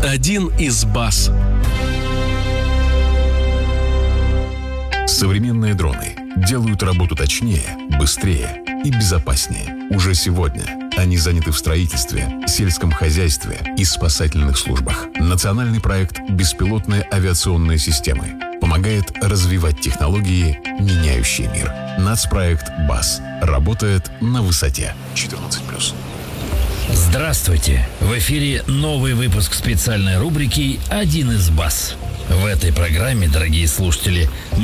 Один из БАС. Современные дроны делают работу точнее, быстрее и безопаснее. Уже сегодня они заняты в строительстве, сельском хозяйстве и спасательных службах. Национальный проект «Беспилотные авиационные системы» помогает развивать технологии, меняющие мир. Нацпроект БАС работает на высоте 14+. Здравствуйте! В эфире новый выпуск специальной рубрики «Один из БАС». В этой программе, дорогие слушатели,